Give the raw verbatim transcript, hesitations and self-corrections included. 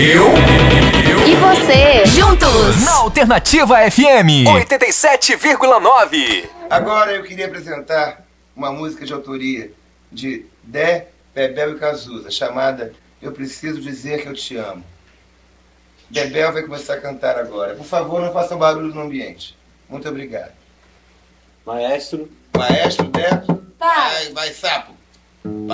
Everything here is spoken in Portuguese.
Eu? E você? Juntos! Na Alternativa F M oitenta e sete vírgula nove. Agora eu queria apresentar uma música de autoria de Dé, Bebel e Cazuza, chamada Eu Preciso Dizer Que Eu Te Amo. Bebel vai começar a cantar agora. Por favor, não façam barulho no ambiente. Muito obrigado. Maestro. Maestro, Dé. Vai. Vai, vai, sapo.